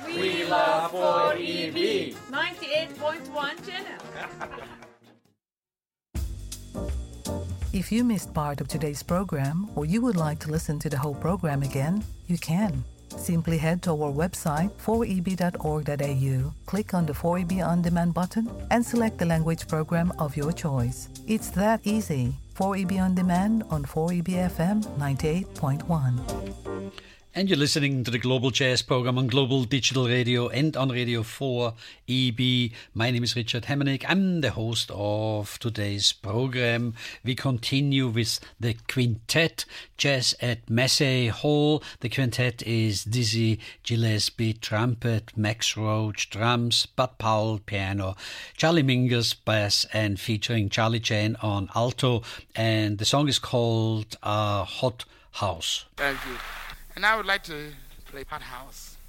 We love 4EB 98.1 channel. If you missed part of today's program or you would like to listen to the whole program again, you can. Simply head to our website 4eb.org.au, click on the 4EB On Demand button and select the language program of your choice. It's that easy. 4EB On Demand on 4EB FM 98.1. And you're listening to the Global Jazz Program on Global Digital Radio and on Radio 4EB. My name is Richard Hemmerich. I'm the host of today's program. We continue with the quintet, Jazz at Massey Hall. The quintet is Dizzy Gillespie, trumpet, Max Roach, drums, Bud Powell, piano, Charlie Mingus, bass, and featuring Charlie Chan on alto. And the song is called Hot House. Thank you. And I would like to play Hot House